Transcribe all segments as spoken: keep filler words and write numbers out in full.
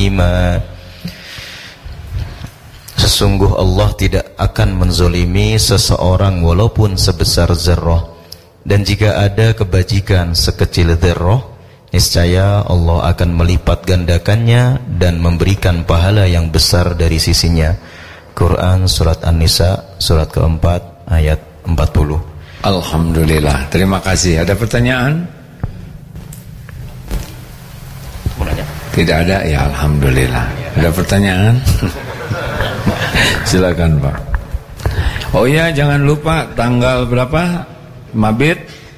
zalima. Sesungguh Allah tidak akan menzolimi seseorang walaupun sebesar zarrah. Dan jika ada kebajikan sekecil zarrah, niscaya Allah akan melipat gandakannya dan memberikan pahala yang besar dari sisinya. Quran Surat An-Nisa Surat keempat ayat empat puluh. Alhamdulillah, terima kasih. Ada pertanyaan? Tidak ada? Ya Alhamdulillah. Ada pertanyaan? Silakan Pak. Oh ya, jangan lupa tanggal berapa? Mabit?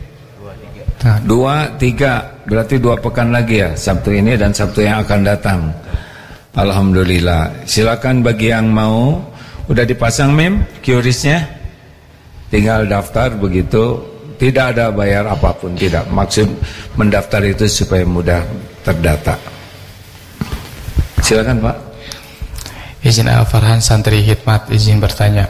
Dua, tiga. Berarti dua pekan lagi ya, Sabtu ini dan Sabtu yang akan datang. Alhamdulillah. Silakan bagi yang mau. Udah dipasang mem QRIS-nya? Tinggal daftar begitu. Tidak ada bayar apapun, tidak. Maksud mendaftar itu supaya mudah terdata. Silakan Pak. Izin Al-Farhan, santri Hikmat, izin bertanya.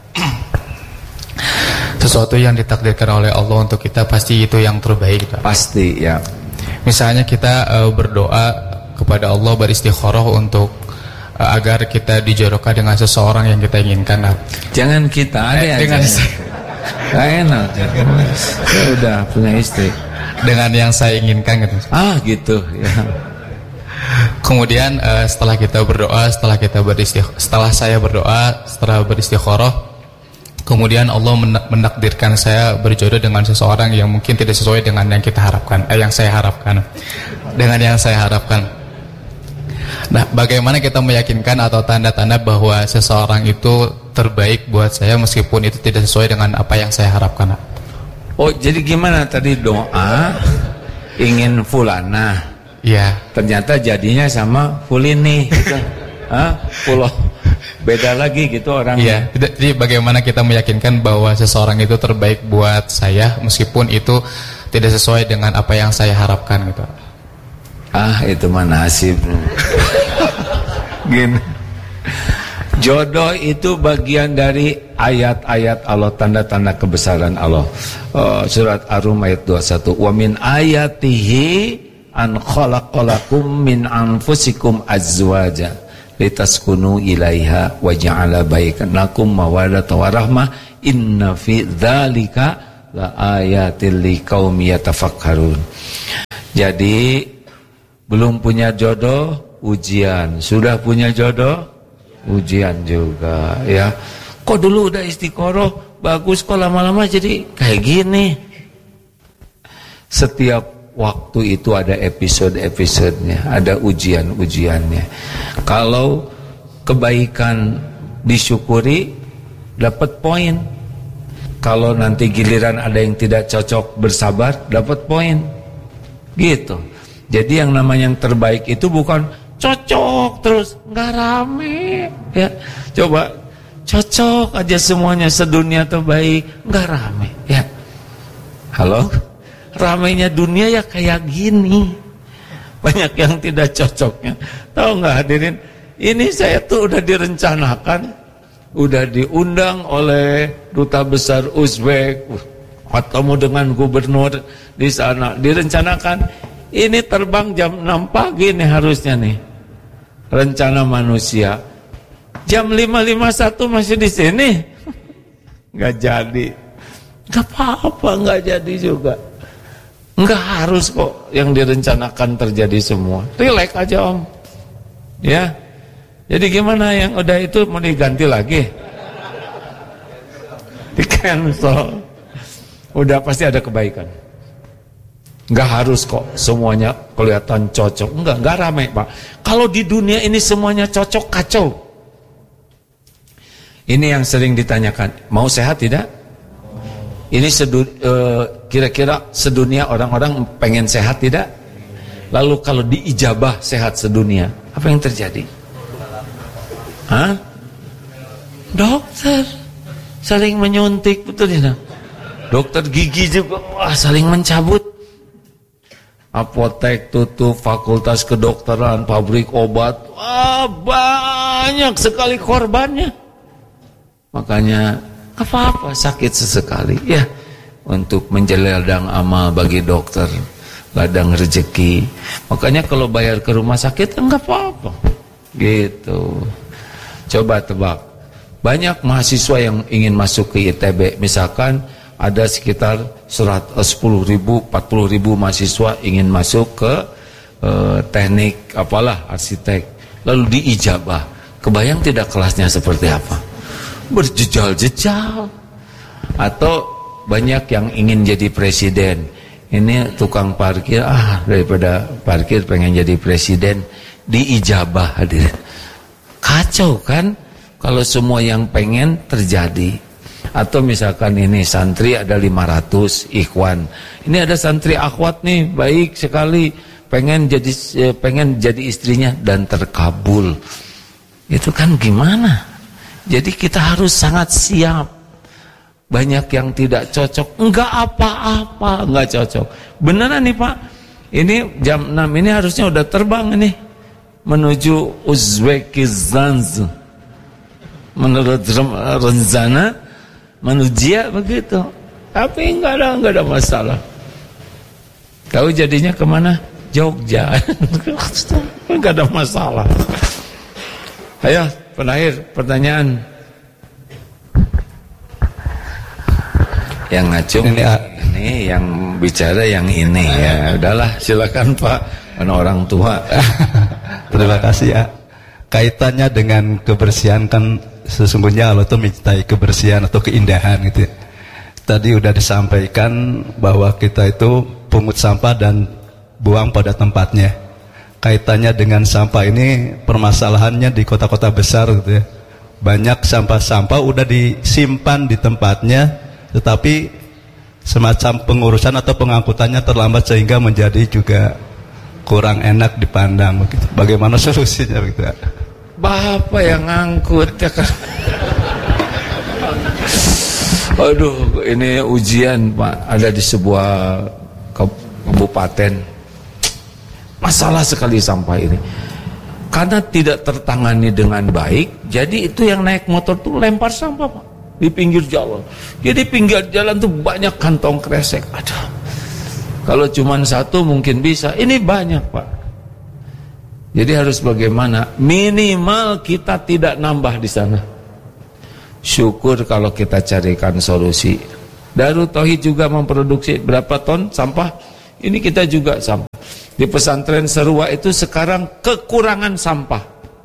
Sesuatu yang ditakdirkan oleh Allah untuk kita pasti itu yang terbaik, Pak. Pasti, ya. Misalnya kita uh, berdoa kepada Allah, beristikharah untuk uh, agar kita dijodohkan dengan seseorang yang kita inginkan. Nah, jangan kita, ada eh, dengan gak enak. Saya udah punya istri. Dengan yang saya inginkan gitu. Ah, gitu, ya. Kemudian uh, setelah kita berdoa, setelah kita beristikharah, setelah saya berdoa, setelah beristikharah, kemudian Allah menakdirkan saya berjodoh dengan seseorang yang mungkin tidak sesuai dengan yang kita harapkan, eh, yang saya harapkan, dengan yang saya harapkan. Nah, bagaimana kita meyakinkan atau tanda-tanda bahwa seseorang itu terbaik buat saya meskipun itu tidak sesuai dengan apa yang saya harapkan? Oh, jadi gimana tadi doa ingin fulana? Ya, ternyata jadinya sama fulini gitu. Hah? Pulau beda lagi gitu orangnya. Iya, jadi bagaimana kita meyakinkan bahwa seseorang itu terbaik buat saya meskipun itu tidak sesuai dengan apa yang saya harapkan gitu. Ah, itu mah nasib. Gini. Jodoh itu bagian dari ayat-ayat Allah, tanda-tanda kebesaran Allah. Uh, surat Ar-Rum ayat dua puluh satu. Wa min ayatihi an khalaqalakum min anfusikum azwaja litaskunu ilaiha wa ja'ala bainakum mawaddatan wa rahmah inna fi dzalika la ayatil liqaumin yatafakkarun. Jadi belum punya jodoh, ujian. Sudah punya jodoh, ujian juga, ya. Kok dulu udah istiqoroh, bagus, kok lama-lama jadi kayak gini. Setiap waktu itu ada episode-episodenya, ada ujian-ujiannya. Kalau kebaikan disyukuri, dapat poin. Kalau nanti giliran ada yang tidak cocok, bersabar, dapat poin. Gitu. Jadi yang namanya yang terbaik itu bukan cocok terus, nggak rame. Ya, coba cocok aja semuanya, sedunia terbaik, nggak rame. Ya, halo. Ramainya dunia ya kayak gini. Banyak yang tidak cocoknya. Tahu nggak hadirin? Ini saya tuh udah direncanakan, udah diundang oleh duta besar Uzbek, ketemu dengan gubernur di sana. Direncanakan ini terbang jam enam pagi nih harusnya nih. Rencana manusia. Jam lima lima puluh satu masih di sini. Nggak jadi. Nggak apa-apa, nggak jadi juga. Enggak harus kok yang direncanakan terjadi semua. Relax aja Om. Ya. Jadi gimana yang udah itu mau diganti lagi? Di cancel. Udah pasti ada kebaikan. Enggak harus kok semuanya kelihatan cocok. Enggak, enggak rame Pak. Kalau di dunia ini semuanya cocok, kacau. Ini yang sering ditanyakan, mau sehat tidak? Ini kira-kira uh, sedunia orang-orang pengen sehat tidak? Lalu kalau diijabah sehat sedunia, apa yang terjadi? Hah? Dokter saling menyuntik, betul ya? Dokter gigi juga, wah saling mencabut. Apotek tutup, fakultas kedokteran, pabrik obat, wah banyak sekali korbannya. Makanya apa-apa sakit sesekali ya, untuk menjeladang amal bagi dokter, ladang rezeki. Makanya kalau bayar ke rumah sakit enggak apa-apa. Gitu. Coba tebak. Banyak mahasiswa yang ingin masuk ke I T B. Misalkan ada sekitar sepuluh ribu, empat puluh ribu mahasiswa ingin masuk ke uh, teknik apalah, arsitek. Lalu diijabah. Kebayang tidak kelasnya seperti apa? Berjejal-jejal. Atau banyak yang ingin jadi presiden. Ini tukang parkir, ah daripada parkir pengen jadi presiden, diijabah hadirin. Kacau kan kalau semua yang pengen terjadi. Atau misalkan ini santri ada lima ratus ikhwan, ini ada santri akhwat nih baik sekali, pengen jadi pengen jadi istrinya dan terkabul. Itu kan gimana? Jadi kita harus sangat siap. Banyak yang tidak cocok, enggak apa-apa, enggak cocok. Beneran nih Pak, ini jam enam ini harusnya udah terbang ini menuju Uzbekistan. Menurut rencana manusia begitu. Tapi enggak ada enggak ada masalah. Tahu jadinya kemana? Jogja. Enggak ada masalah. Ayo, penakhir pertanyaan. Yang ngacung ini, ini yang bicara yang ini ya. Udahlah, silakan Pak. Mana orang tua. Terima kasih ya. Kaitannya dengan kebersihan kan sesungguhnya Allah itu mencintai kebersihan atau keindahan gitu ya. Tadi udah disampaikan bahwa kita itu pungut sampah dan buang pada tempatnya. Kaitannya dengan sampah ini permasalahannya di kota-kota besar gitu ya. Banyak sampah-sampah udah disimpan di tempatnya, tetapi semacam pengurusan atau pengangkutannya terlambat sehingga menjadi juga kurang enak dipandang begitu. Bagaimana solusinya begitu? Bapak yang ngangkut ya kan. Aduh, ini ujian Pak, ada di sebuah kabupaten. Masalah sekali sampah ini. Karena tidak tertangani dengan baik, jadi itu yang naik motor tuh lempar sampah Pak di pinggir jalan. Jadi pinggir jalan tuh banyak kantong kresek. Aduh. Kalau cuma satu mungkin bisa, ini banyak Pak. Jadi harus bagaimana? Minimal kita tidak nambah di sana. Syukur kalau kita carikan solusi. Darut Tauhid juga memproduksi berapa ton sampah? Ini kita juga sampah. Di pesantren Serua itu sekarang kekurangan sampah.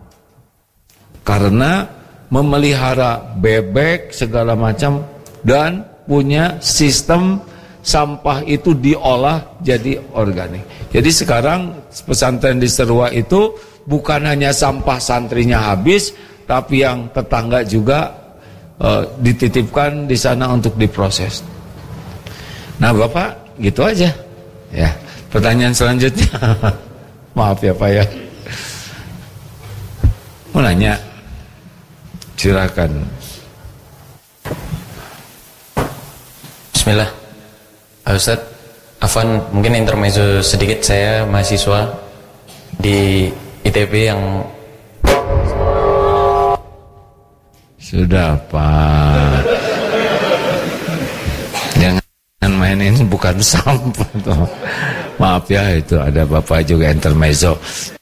Karena memelihara bebek segala macam dan punya sistem sampah itu diolah jadi organik. Jadi sekarang pesantren di Serua itu bukan hanya sampah santrinya habis, tapi yang tetangga juga uh, dititipkan di sana untuk diproses. Nah Bapak, gitu aja. Ya, pertanyaan selanjutnya. Maaf ya Pak ya. Mau nanya? Silakan. Bismillah. Ustaz, afwan, mungkin intermezzo sedikit. Saya mahasiswa di I T B yang... Sudah Pak, jangan mainin bukan sampah toh. Maaf ya, itu ada Bapak juga intermezzo.